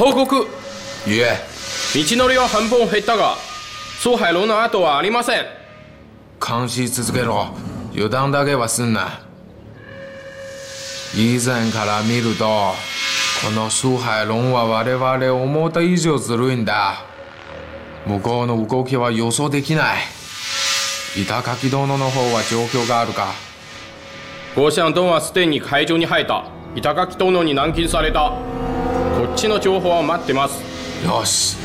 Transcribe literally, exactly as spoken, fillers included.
報告。 言え。 道のりは半分減ったが蘇海龍の後はありません。 監視し続けろ。油断だけはすんな。以前から見るとこの蘇海龍は我々を思った以上ずるいんだ。向こうの動きは予想できない。板垣殿の方は状況があるか。 ゴーシャンドンはすでに海上に入った。板垣殿に軟禁された。こっちの情報は待ってます。 よし、